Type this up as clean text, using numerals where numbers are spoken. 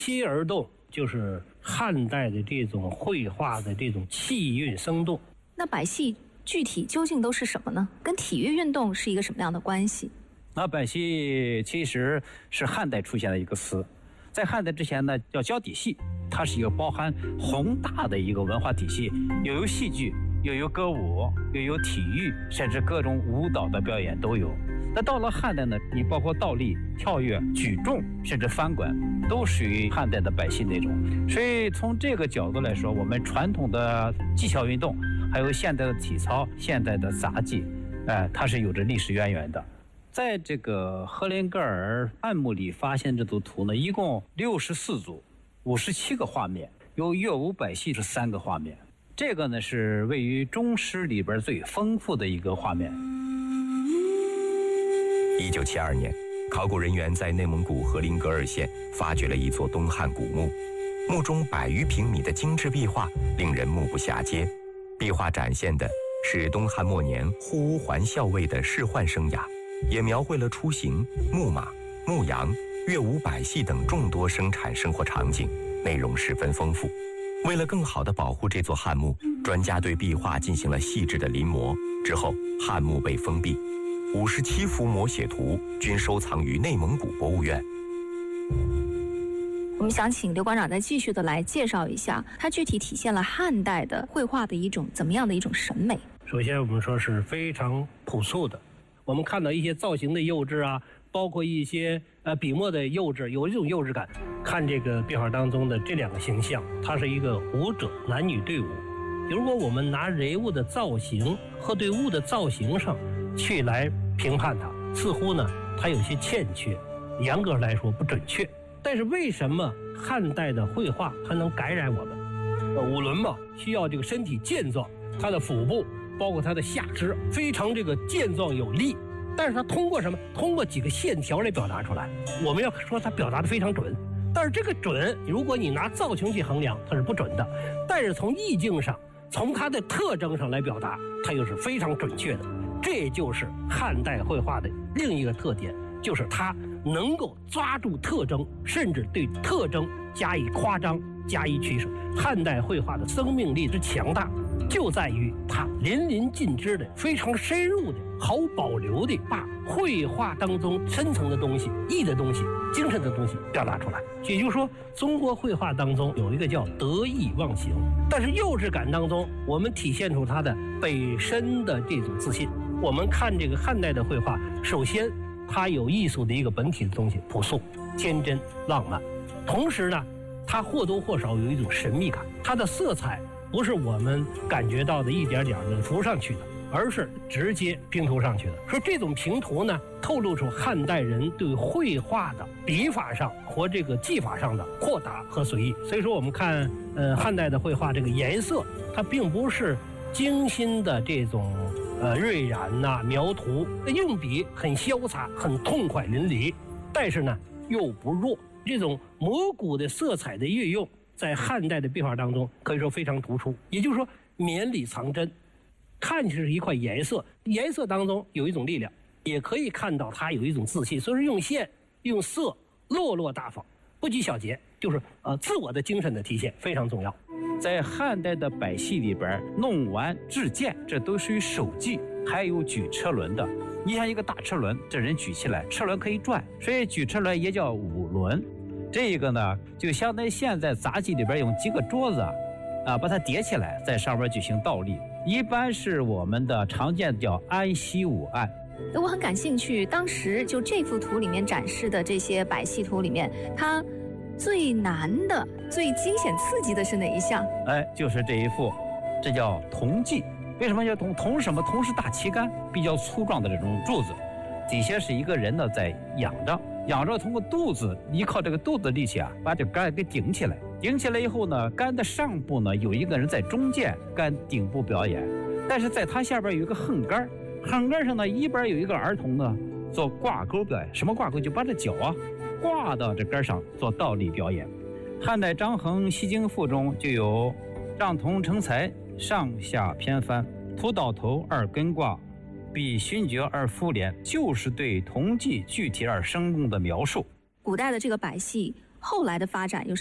期而动就是汉代的这种绘画的这种气韵生动。 那百戏具体究竟都是什么呢？跟体育运动是一个什么样的关系？ 那百戏其实是汉代出现的一个词，在汉代之前呢叫交底戏，它是一个包含宏大的一个文化体系，又有戏剧，又有歌舞，又有体育，甚至各种舞蹈的表演都有。那到了汉代呢，你包括倒立、跳跃、举重，甚至翻滚，都属于汉代的百戏内容。所以从这个角度来说，我们传统的技巧运动，还有现代的体操、现代的杂技，它是有着历史渊源的。在这个赫林格尔汉墓里发现这组图呢，一共64组，57个画面，有乐舞百戏是3个画面。这个呢是位于中诗里边最丰富的一个画面。 1972年，考古人员在内蒙古赫林格尔县发掘了一座东汉古墓，墓中100余平米的精致壁画令人目不暇接。壁画展现的是东汉末年呼还校尉的仕宦生涯，也描绘了出行、牧马、牧羊、乐舞百戏等众多生产生活场景，内容十分丰富。为了更好地保护这座汉墓，专家对壁画进行了细致的临摹，之后汉墓被封闭，57幅摹写图均收藏于内蒙古博物院。 我们想请刘馆长再继续的来介绍一下，它具体体现了汉代的绘画的一种怎么样的一种审美。 首先我们说是非常朴素的，我们看到一些造型的幼稚啊，包括一些笔墨的幼稚，有一种幼稚感。看这个壁画当中的这2个形象，它是一个舞者，男女对舞。如果我们拿人物的造型和对物的造型上去来评判它，似乎呢它有些欠缺，严格来说不准确。但是为什么汉代的绘画它能感染我们？舞伦嘛，需要这个身体健壮，它的腹部包括它的下肢非常这个健壮有力，但是它通过什么？通过几个线条来表达出来。我们要说它表达的非常准，但是这个准，如果你拿造型去衡量，它是不准的。但是从意境上，从它的特征上来表达，它又是非常准确的。这就是汉代绘画的另一个特点，就是它能够抓住特征，甚至对特征加以夸张、加以取舍。汉代绘画的生命力之强大，就在于它淋漓尽致的、非常深入的、毫无保留的把绘画当中深层的东西、意的东西、精神的东西表达出来。也就是说，中国绘画当中有一个叫得意忘形，但是幼稚感当中，我们体现出它的本身的这种自信。我们看这个汉代的绘画，首先它有艺术的一个本体的东西，朴素、天真、浪漫。同时呢，它或多或少有一种神秘感，它的色彩不是我们感觉到的一点点的浮上去的，而是直接拼涂上去的。说这种平涂呢，透露出汉代人对绘画的笔法上和这个技法上的豁达和随意。所以说我们看汉代的绘画，这个颜色它并不是精心的这种锐染呐、描涂，用笔很潇洒、很痛快淋漓，但是呢又不弱。这种模糊的色彩的运用，在汉代的壁画当中可以说非常突出。也就是说，绵里藏针，看起来是一块颜色，颜色当中有一种力量，也可以看到它有一种自信。所以说用线、用色，落落大方，不拘小节，就是自我的精神的体现非常重要。 在汉代的百戏里边，弄丸、制剑，这都属于手技，还有举车轮的。你像一个大车轮，这人举起来，车轮可以转，所以举车轮也叫五轮。这个呢，就相当于现在杂技里边用几个桌子把它叠起来，在上面举行倒立，一般是我们的常见叫安息五案。 我很感兴趣，当时就这幅图里面展示的这些百戏图里面，它最难的、最惊险刺激的是哪一项？ 就是这一幅，这叫铜骑。为什么叫铜？铜什么？铜是大旗杆，比较粗壮的这种柱子，底下是一个人呢在仰着，通过肚子，依靠这个肚子力气把这杆给顶起来。顶起来以后呢，杆的上部呢有一个人在中间，杆顶部表演，但是在它下边有一个横杆，横杆上呢一边有一个儿童呢做挂钩表演。什么挂钩？就把这脚挂到这杆上做倒立表演。汉代张衡《西京赋》中就有杖铜成才，上下偏翻，土倒头二根挂，比勋爵而复连，就是对铜骑具体而生动的描述。 古代的这个百戏后来的发展又是